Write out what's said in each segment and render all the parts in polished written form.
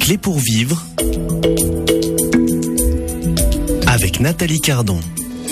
clés pour vivre avec Nathalie Cardon.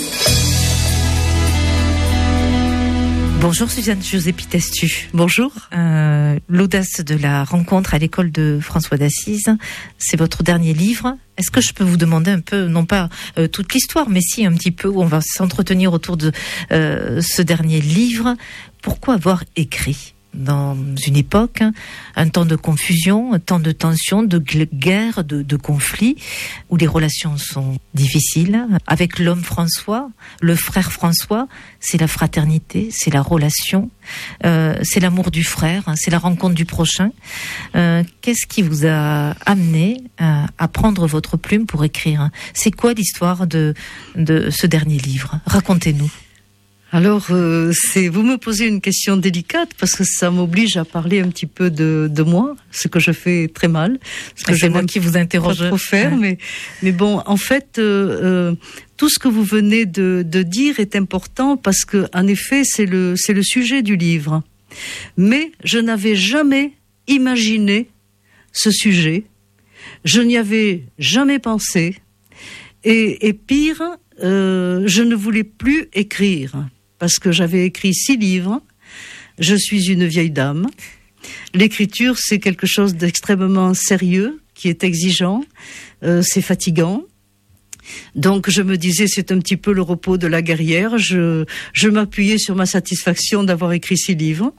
Bonjour Suzanne José Pitestu. Bonjour. L'audace de la rencontre à l'école de François d'Assise, c'est votre dernier livre. Est-ce que je peux vous demander un peu, non pas toute l'histoire, mais si un petit peu, où on va s'entretenir autour de ce dernier livre. Pourquoi avoir écrit dans une époque, un temps de confusion, un temps de tension, de guerre, de conflit, où les relations sont difficiles, avec l'homme François, le frère François, c'est la fraternité, c'est la relation, c'est l'amour du frère, c'est la rencontre du prochain. Qu'est-ce qui vous a amené à prendre votre plume pour écrire ? C'est quoi l'histoire de ce dernier livre ? Racontez-nous. Alors, vous me posez une question délicate parce que ça m'oblige à parler un petit peu de moi, ce que je fais très mal. C'est moi qui vous interroge. Pas trop faire, mais bon, en fait, tout ce que vous venez de dire est important parce que, en effet, c'est le sujet du livre. Mais je n'avais jamais imaginé ce sujet. Je n'y avais jamais pensé. Et pire, je ne voulais plus écrire. Parce que j'avais écrit 6 livres, je suis une vieille dame. L'écriture, c'est quelque chose d'extrêmement sérieux, qui est exigeant, c'est fatigant. Donc je me disais, c'est un petit peu le repos de la guerrière. Je m'appuyais sur ma satisfaction d'avoir écrit 6 livres.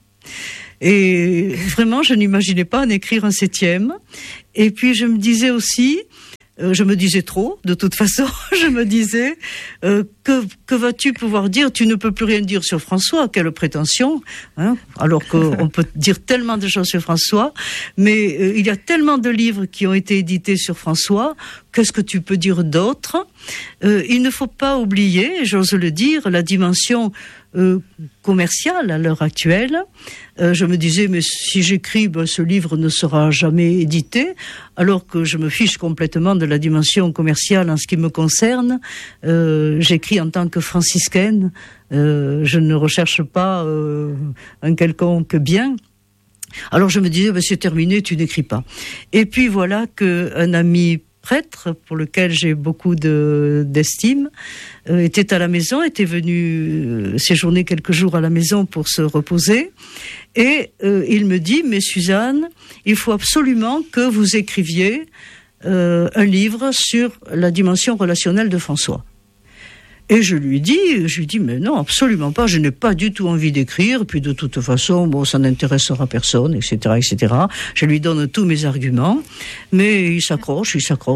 Et vraiment, je n'imaginais pas en écrire un 7e. Et puis je me disais aussi... je me disais trop, de toute façon, je me disais, que vas-tu pouvoir dire ? Tu ne peux plus rien dire sur François, quelle prétention, hein ? Alors qu'on peut dire tellement de choses sur François, mais il y a tellement de livres qui ont été édités sur François, qu'est-ce que tu peux dire d'autre ? Il ne faut pas oublier, j'ose le dire, la dimension commerciale à l'heure actuelle. Je me disais, mais si j'écris, ce livre ne sera jamais édité, alors que je me fiche complètement de la dimension commerciale en ce qui me concerne. J'écris en tant que franciscaine, je ne recherche pas un quelconque bien. Alors je me disais, c'est terminé, tu n'écris pas. Et puis voilà qu'un ami prêtre, pour lequel j'ai beaucoup d'estime, était à la maison, était venu séjourner quelques jours à la maison pour se reposer, et il me dit, mais Suzanne, il faut absolument que vous écriviez un livre sur la dimension relationnelle de François. Et je lui dis, mais non, absolument pas, je n'ai pas du tout envie d'écrire, puis de toute façon, ça n'intéressera personne, etc., etc. Je lui donne tous mes arguments, mais il s'accroche,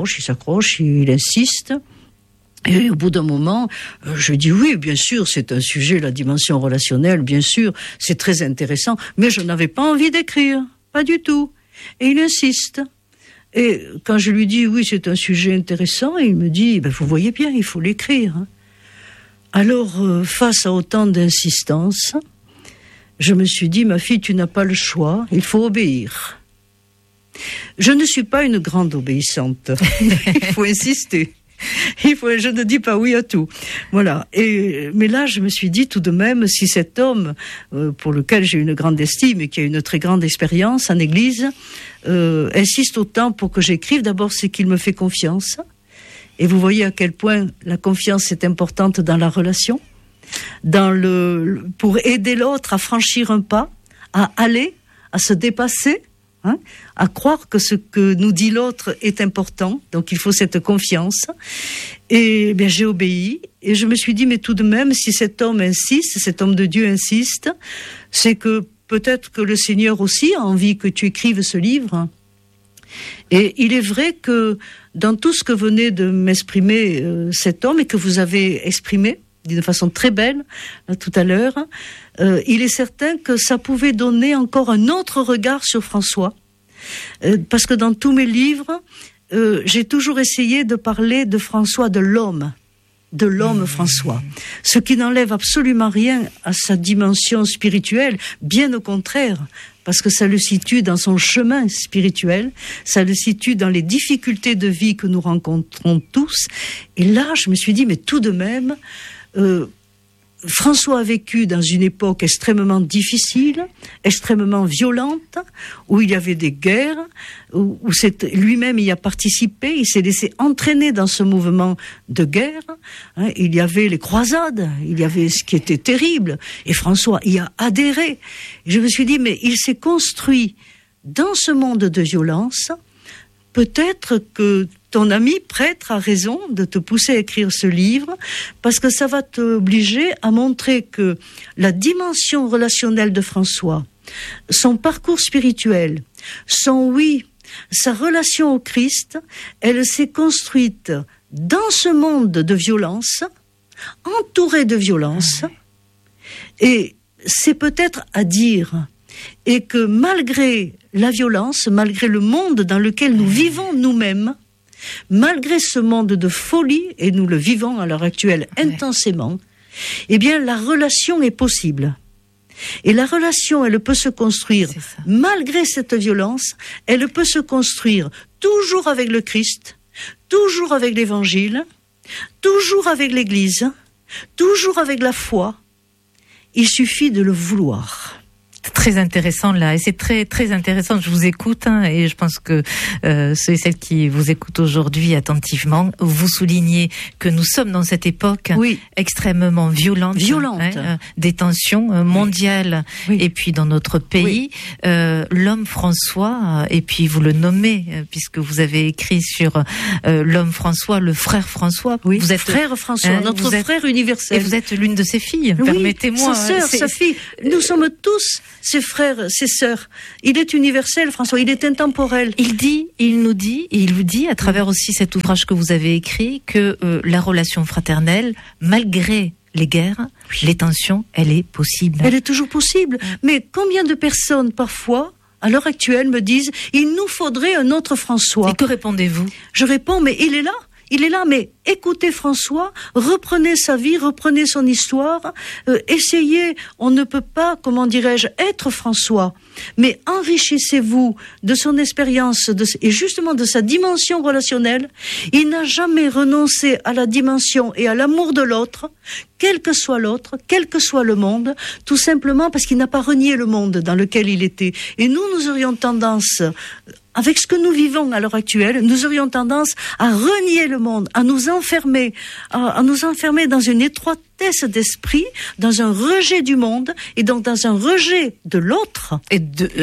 il insiste. Et au bout d'un moment, je dis oui, bien sûr, c'est un sujet, la dimension relationnelle, bien sûr, c'est très intéressant, mais je n'avais pas envie d'écrire, pas du tout. Et il insiste. Et quand je lui dis oui, c'est un sujet intéressant, il me dit, vous voyez bien, il faut l'écrire. Alors, face à autant d'insistance, je me suis dit, ma fille, tu n'as pas le choix, il faut obéir. Je ne suis pas une grande obéissante, il faut insister. Je ne dis pas oui à tout. Voilà. Mais là, je me suis dit tout de même, si cet homme, pour lequel j'ai une grande estime et qui a une très grande expérience en Église, insiste autant pour que j'écrive, d'abord, c'est qu'il me fait confiance. Et vous voyez à quel point la confiance est importante dans la relation, pour aider l'autre à franchir un pas, à aller, à se dépasser, à croire que ce que nous dit l'autre est important. Donc il faut cette confiance. Et bien j'ai obéi. Et je me suis dit, mais tout de même, si cet homme insiste, cet homme de Dieu insiste, c'est que peut-être que le Seigneur aussi a envie que tu écrives ce livre. Et il est vrai que dans tout ce que venait de m'exprimer cet homme et que vous avez exprimé d'une façon très belle tout à l'heure, il est certain que ça pouvait donner encore un autre regard sur François. Parce que dans tous mes livres, j'ai toujours essayé de parler de François, de l'homme François. Ce qui n'enlève absolument rien à sa dimension spirituelle, bien au contraire. Parce que ça le situe dans son chemin spirituel, ça le situe dans les difficultés de vie que nous rencontrons tous. Et là, je me suis dit, mais tout de même, François a vécu dans une époque extrêmement difficile, extrêmement violente, où il y avait des guerres, où lui-même y a participé, il s'est laissé entraîner dans ce mouvement de guerre. Il y avait les croisades, il y avait ce qui était terrible, et François y a adhéré. Et je me suis dit, mais il s'est construit dans ce monde de violence. Peut-être que ton ami prêtre a raison de te pousser à écrire ce livre, parce que ça va t'obliger à montrer que la dimension relationnelle de François, son parcours spirituel, sa relation au Christ, elle s'est construite dans ce monde de violence, entouré de violence, et c'est peut-être à dire, et que malgré la violence, malgré le monde dans lequel nous vivons nous-mêmes, malgré ce monde de folie, et nous le vivons à l'heure actuelle intensément, eh bien la relation est possible. Et la relation, elle peut se construire, malgré cette violence, elle peut se construire toujours avec le Christ, toujours avec l'Évangile, toujours avec l'Église, toujours avec la foi. Il suffit de le vouloir. Très intéressant là, et c'est très très intéressant. Je vous écoute et je pense que ceux et celles qui vous écoutent aujourd'hui attentivement, vous soulignez que nous sommes dans cette époque extrêmement violente, des tensions mondiales, et puis dans notre pays, l'homme François, et puis vous le nommez puisque vous avez écrit sur l'homme François, le frère François. Vous êtes frère François, notre frère universel. Et vous êtes l'une de ses filles. Permettez-moi. Sa sœur, sa fille. Nous sommes tous ses frères, ses sœurs. Il est universel, François, il est intemporel. Il vous dit, à travers aussi cet ouvrage que vous avez écrit, que la relation fraternelle, malgré les guerres, les tensions, elle est possible. Elle est toujours possible. Mais combien de personnes, parfois, à l'heure actuelle, me disent, il nous faudrait un autre François. Et que répondez-vous? Je réponds, mais il est là. Il est là, mais écoutez François, reprenez sa vie, reprenez son histoire, essayez, on ne peut pas, comment dirais-je, être François, mais enrichissez-vous de son expérience et justement de sa dimension relationnelle. Il n'a jamais renoncé à la dimension et à l'amour de l'autre, quel que soit l'autre, quel que soit le monde, tout simplement parce qu'il n'a pas renié le monde dans lequel il était. Et nous aurions tendance, avec ce que nous vivons à l'heure actuelle, nous aurions tendance à renier le monde, à nous enfermer dans une étroitesse d'esprit, dans un rejet du monde, et donc dans un rejet de l'autre. Et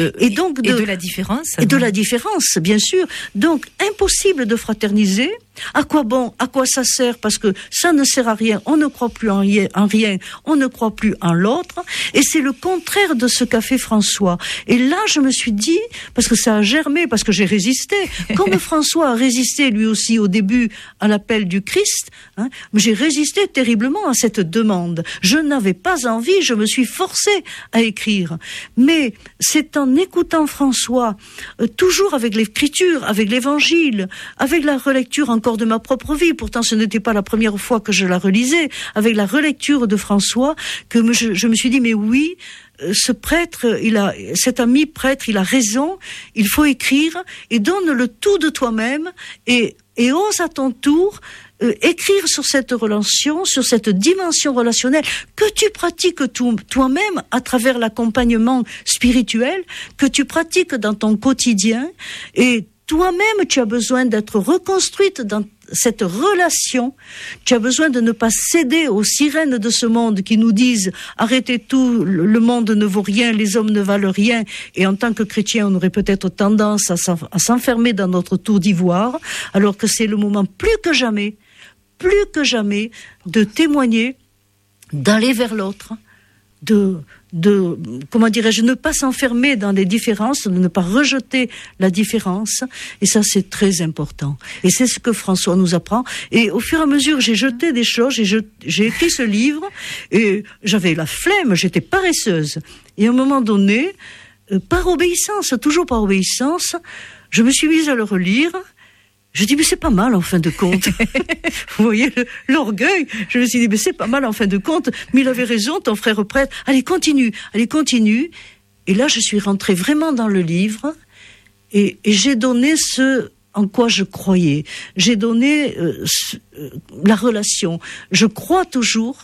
de la différence. Et de la différence, bien sûr. Donc, impossible de fraterniser. À quoi bon? À quoi ça sert? Parce que ça ne sert à rien. On ne croit plus en rien. On ne croit plus en l'autre. Et c'est le contraire de ce qu'a fait François. Et là, je me suis dit, parce que ça a germé, parce que j'ai résisté. Comme François a résisté lui aussi au début à l'appel du Christ, j'ai résisté terriblement à cette demande. Je n'avais pas envie, je me suis forcée à écrire. Mais c'est en écoutant François, toujours avec l'écriture, avec l'évangile, avec la relecture encore de ma propre vie, pourtant ce n'était pas la première fois que je la relisais, avec la relecture de François, que je me suis dit, mais oui, ce prêtre, cet ami prêtre, il a raison, il faut écrire, et donne le tout de toi-même, et ose à ton tour écrire sur cette relation, sur cette dimension relationnelle que tu pratiques toi-même à travers l'accompagnement spirituel, que tu pratiques dans ton quotidien, et toi-même, tu as besoin d'être reconstruite dans cette relation. Tu as besoin de ne pas céder aux sirènes de ce monde qui nous disent « Arrêtez tout, le monde ne vaut rien, les hommes ne valent rien ». Et en tant que chrétien, on aurait peut-être tendance à s'enfermer dans notre tour d'ivoire, alors que c'est le moment plus que jamais, de témoigner, d'aller vers l'autre, comment dirais-je, ne pas s'enfermer dans les différences, de ne pas rejeter la différence, et ça c'est très important. Et c'est ce que François nous apprend. Et au fur et à mesure, j'ai jeté des choses, j'ai écrit ce livre, et j'avais la flemme, j'étais paresseuse. Et à un moment donné, toujours par obéissance, je me suis mise à le relire. Je dis, mais c'est pas mal en fin de compte. Vous voyez l'orgueil. Je me suis dit, mais c'est pas mal en fin de compte. Mais il avait raison, ton frère prêtre. Allez, continue. Et là, je suis rentrée vraiment dans le livre et j'ai donné ce en quoi je croyais. J'ai donné la relation. Je crois toujours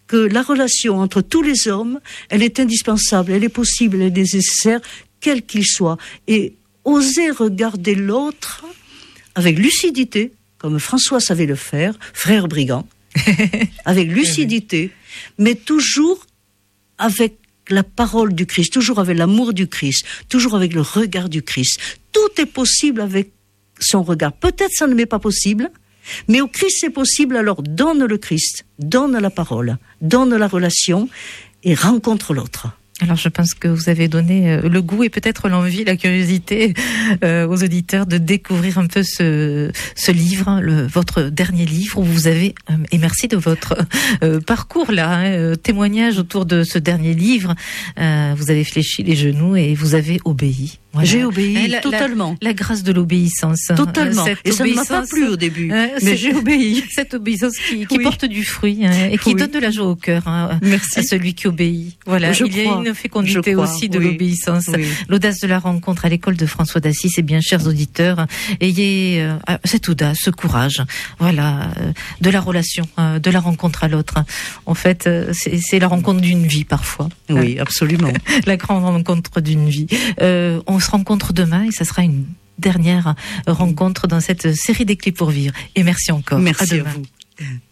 que la relation entre tous les hommes, elle est indispensable, elle est possible, elle est nécessaire, quel qu'il soit. Et oser regarder l'autre avec lucidité, comme François savait le faire, frère brigand, avec lucidité, mais toujours avec la parole du Christ, toujours avec l'amour du Christ, toujours avec le regard du Christ. Tout est possible avec son regard. Peut-être ça ne m'est pas possible, mais au Christ c'est possible, alors donne le Christ, donne la parole, donne la relation et rencontre l'autre. Alors je pense que vous avez donné le goût et peut-être l'envie, la curiosité aux auditeurs de découvrir un peu ce livre, votre dernier livre où vous avez, et merci de votre parcours là, témoignage autour de ce dernier livre, vous avez fléchi les genoux et vous avez obéi. Voilà. J'ai obéi totalement. La grâce de l'obéissance. Totalement. Et ça ne m'a pas plu au début, mais j'ai obéi. Cette obéissance qui porte du fruit et qui donne de la joie au cœur à celui qui obéit. Voilà. Il y a une fécondité aussi de l'obéissance. Oui. L'audace de la rencontre à l'école de François d'Assise. Et bien, chers auditeurs, ayez cette audace, ce courage. Voilà, de la relation, de la rencontre à l'autre. En fait, c'est la rencontre d'une vie parfois. Oui, absolument. La grande rencontre d'une vie. On se rencontre demain et ça sera une dernière rencontre dans cette série des clés pour vivre. Et merci encore. Merci à vous.